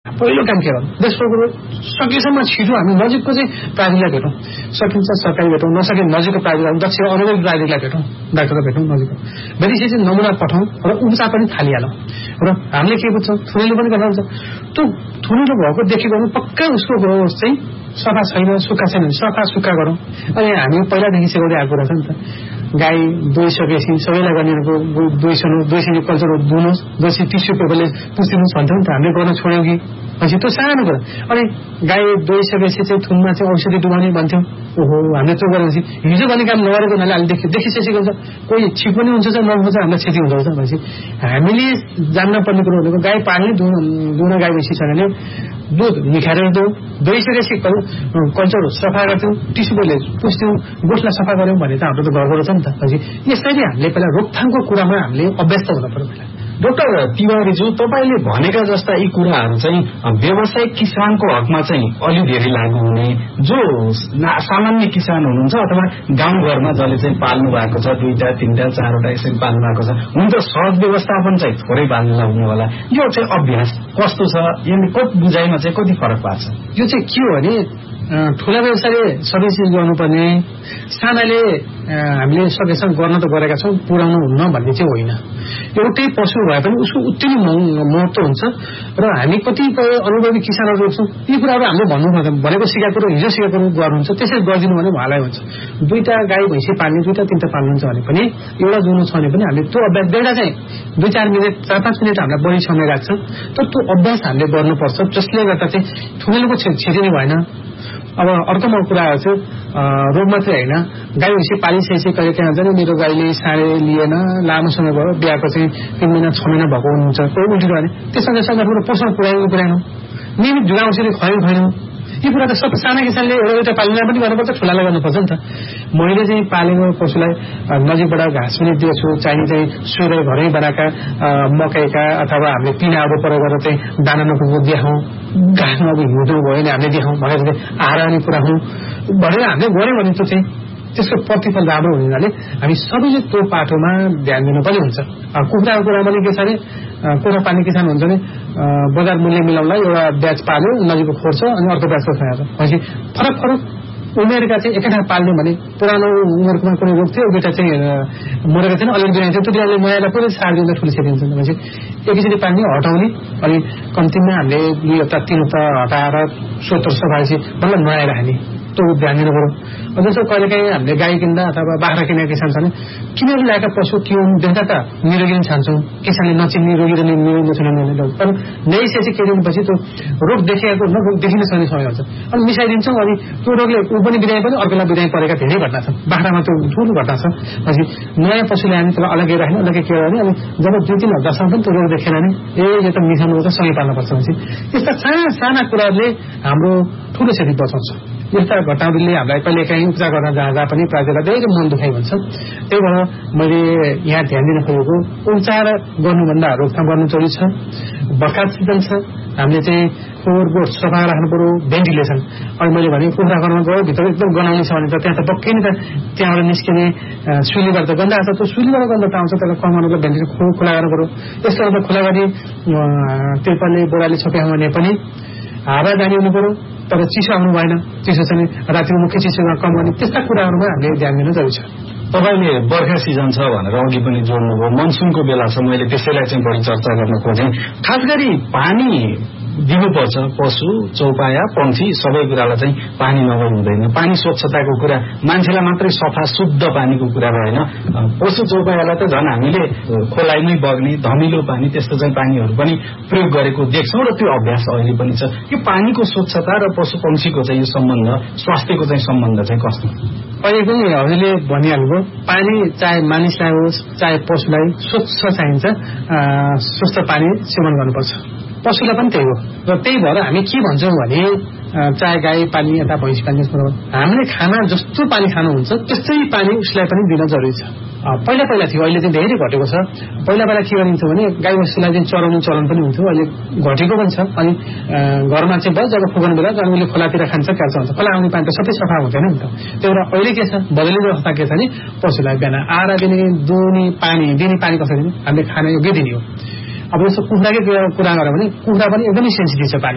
पहिलो काम के हो दोस्रो कुरो सकेसम्म छिटो हामी नजिकको चाहिँ प्राविधिकलाई भेटौँ सकिन्छ सरकारी भेटौँ नसके नजिकको प्राविधिक दक्ष अनुभवी प्राविधिकलाई भेटौँ डाक्टरलाई भेटौँ नजिकको भेटिसकेपछि नमुना पठाउँ र उपचार पनि थालिहालौँ र हामीले के बुझ्छौँ थुनिलो पनि गर्दा हुन्छ त्यो थुनिलो भएको देखेको पक्कै उसको चाहिँ सफा छैन सुक्खा छैन सफा सुक्खा गरौँ अनि हामी पहिलादेखि सिकाउँदै आएको कुरा छ नि त गाई दुहिसकेपछि सबैलाई गर्नेहरूको दुईसिने कल्चर दुनुहोस् दोषी टिस्यु पेपरले पुछिदिनुहोस् भन्थ्यौँ नि त हामीले गर्न छोड्यौँ कि पछि त्यो सानो कुरा अनि गाई दुहिसकेपछि चाहिँ थुनमा चाहिँ औषधि डुबाउने भन्थ्यौँ ओहो हामीले त्यो गरेपछि हिजो भन्ने काम नगरेको हुनाले अहिले देखिसकेको हुन्छ कोही छिप पनि हुन्छ नहुन्छ हामीलाई क्षति हुन्छ भनेपछि हामीले जान्न पर्ने कुरो भनेको गाई पाल्ने दुहुन गाई बेसी छ भने दुध निखारेर दिउँ दुहिसकेपछि कल्चर सफा गर्थ्यौँ टिस्यु पेपरले पुछ्थ्यौँ गोठलाई सफा गऱ्यौँ भने त हाम्रो त घरबाट छ नि त पछि यसरी हामीले पहिला रोकथामको कुरामा हामीले अभ्यस्त हुन पर्यो पहिला डाक्टर तिवारीज्यू तपाईले भनेका जस्ता यी कुराहरू चाहिँ व्यावसायिक किसानको हकमा चाहिँ अलि धेरै लागू हुने जो सामान्य किसान हुनुहुन्छ अथवा गाउँघरमा जसले चाहिँ पाल्नु भएको छ 2टा 3टा 4वटा यसरी पाल्नु भएको छ हुन्छ सहज व्यवस्थापन चाहिँ थोरै पाल्नु हुने होला यो चाहिँ अभ्यास कस्तो छ यसले कति बुझाइमा चाहिँ कति फरक पार्छ यो चाहिँ के हो भने ठूला व्यवसायले सबै चिज गर्नुपर्ने सानाले हामीले सकेसम्म गर्न त गरेका छौँ पुर्याउनु हुन्न भन्ने चाहिँ होइन एउटै पशु भए पनि उसको उत्ति नै महत्त्व हुन्छ र हामी कतिपय अनुभवी किसानहरू छौँ यी कुराहरू हामीले भन्नु भनेको सिकाएको र हिजो सिकाएको गर्नुहुन्छ त्यसरी गरिदिनु भने उहाँलाई हुन्छ 2टा गाई भैँसी पाल्ने 2टा 3टा पाल्नुहुन्छ भने पनि एउटा दुनु छ भने पनि हामीले त्यो अभ्यास बेला चाहिँ 2-4 मिनट 4-5 मिनट हामीलाई बढी समय लाग्छ तर त्यो अभ्यास हामीले गर्नुपर्छ जसले गर्दा चाहिँ ठुलो क्षति नै भएन अब अर्को म कुरा गर्छु रोग मात्रै होइन गाई भैँसी पालिसकेपछि कहिले काहीँ हुन्छ नि मेरो गाईले साँडे लिएन लामो समय भयो बिहाको चाहिँ 3 महिना 6 महिना भएको हुनुहुन्छ कोही उल्टी भने त्यससँग सँगै पोषण पुर्याउनु नियमित जुगा औषधि खुवाउनु यी कुरा त सब साना किसानले एउटा पालना पनि गर्नुपर्छ ठुलालाई गर्नुपर्छ नि त मैले चाहिँ पालेको पशुलाई नजिकबाट घाँस पनि दिएछु चाहिँ सुरेर घरै बनाएका मकैका अथवा हामीले पिनाहरू प्रयोग गरेर चाहिँ दाना नपुग्नु देखाउँ घाँसमा अब हिउँदो भयो भने हामीले देखाउँ भनेर आहारा पनि पुऱ्याउँ भनेर हामीले गऱ्यौँ भने त चाहिँ त्यसको प्रतिफल राम्रो हुनाले हामी सबैले त्यो पाटोमा ध्यान दिनु पनि हुन्छ कुखुराको कुरा पनि के छ भने कुखुरा पाल्ने किसान हुन्छ भने बजार मूल्य मिलाउनलाई एउटा ब्याज पाल्यो नजिकको खोर्छ अनि अर्को ब्याजको खान्छ पछि फरक उमेरका चाहिँ एकैठाउँ पाल्ने भने पुरानो उमेरकोमा कुनै रोग थियो बेटा चाहिँ मरेको थिएन अलिअलि बिरामी थियो त्यो बेलाले नयाँलाई पुरै सार दिँदा ठुलो क्षति हुन्छ भनेपछि एकैचोटि पाल्ने हटाउने अनि कम्तीमा हामीले 2 हप्ता 3 हप्ता हटाएर 70 सफाएपछि मतलब नयाँ राख्ने त्यो ध्यान दिनु पर्यो जस्तो कहिलेकाहीँ हामीले गाई किन्दा अथवा बाख्रा किनेका किसान छ भने किनेर ल्याएका पशु के हुन् देख्दा त निरोगी पनि छान्छौँ किसानले नचिन्ने रोगी र निरोगी नछाड्ने तर ल्याइसकेपछि केही दिनपछि त्यो रोग देखिएको रोग देखिन सक्ने समय हुन्छ अनि मिसाइदिन्छौँ अनि त्यो रोगले ऊ पनि बिरामी पनि अर्कोलाई बिरामी परेका धेरै घटना छन् बाख्रामा त्यो ठुलो घटना छ पछि नयाँ पशु ल्याउने त्यसलाई अलग्गै राख्ने अलग्गै के गर्ने अनि जब 2-3 हप्तासम्म पनि त्यो रोग देखेन भने यो त मिसाउनु पर्छ सँगै पाल्नुपर्छ भनेपछि यस्ता साना कुराहरूले हाम्रो ठुलो क्षति बचाउँछ यस्ता घटनाहरूले हामीलाई कहिलेकाहीँ उपचार गर्न जाँदा पनि प्रायः धेरै मन दुखाइ हुन्छ त्यही भएर मैले यहाँ ध्यान दिन खोजेको उपचार गर्नुभन्दा रोकथाम गर्नु जरुरी छ बर्खात सिजन छ हामीले चाहिँ फोहोर सफा राख्नु पर्यो भेन्टिलेसन अनि मैले भने कुखुरा घरमा गयो भित्र एकदम गनाउने छ भने त त्यहाँ त पक्कै नि त त्यहाँबाट निस्किने सुलीबाट त गन्दा आउँछ त्यो सुलीबाट गन्दा त आउँछ त्यसलाई कमाउनुको भेन्टिलेसन खुला गर्नु पर्यो यस्तो गर्दा खुला गरी तिर्पालले बोराले छोप्याउँ भने पनि हावा जाने हुनु पर्यो तर चिसो आउनु भएन चिसो चाहिँ रातिको मुख्य चिसोमा कम गर्ने त्यस्ता कुराहरूमा हामीले ध्यान दिनु जरुरी छ तपाईले बर्खा सिजन छ भनेर अघि पनि जोड्नुभयो मनसुनको बेला छ मैले त्यसैलाई चाहिँ बढी चर्चा गर्न खोजेँ खास गरी पानी दिनुपर्छ पशु चौपाया पन्छी सबै कुरालाई चाहिँ पानी नभई हुँदैन पानी स्वच्छताको कुरा मान्छेलाई मात्रै सफा शुद्ध पानीको कुरा रहेन पशु चौपायालाई त झन् हामीले खोलाइमै बग्ने धमिलो पानी त्यस्तो चाहिँ पानीहरू पनि प्रयोग गरेको देख्छौँ र त्यो अभ्यास अहिले पनि छ यो पानीको स्वच्छता र पशु पन्छीको चाहिँ यो सम्बन्ध स्वास्थ्यको चाहिँ सम्बन्ध चाहिँ कस्तो अहिले पनि हजुरले भनिहाल्नुभयो पानी चाहे मानिसलाई होस् चाहे पशुलाई स्वच्छ चाहिन्छ स्वच्छ पानी सेवन गर्नुपर्छ पशुलाई पनि त्यही हो र त्यही भएर हामी के भन्छौँ भने चाहे गाई पाल्ने अथवा भैँसी पाल्ने हामीले खाना जस्तो पानी खानुहुन्छ त्यस्तै पानी उसलाई पनि दिन जरुरी छ पहिला थियो अहिले चाहिँ धेरै घटेको छ पहिला के गरिन्छ भने गाई भैँसीलाई चाहिँ चराउने चलन पनि हुन्थ्यो अहिले घटेको पनि छ अनि घरमा चाहिँ भयो जब फुकाउने बेला जब उसले खोलातिर खान्छ क्याल्छ हुन्छ खोला आउने पानी त सबै सफा हुँदैन नि त त्यही भएर अहिले के छ बदलिने अवस्था के छ भने पशुलाई बिहान आहारा दिने दुहुने पानी कसरी दिने हामीले खाना योग्य दिने हो अब जस्तो कुखुराकै कुरा गऱ्यो भने कुखुरा पनि एकदमै सेन्सिटिभ छ पानी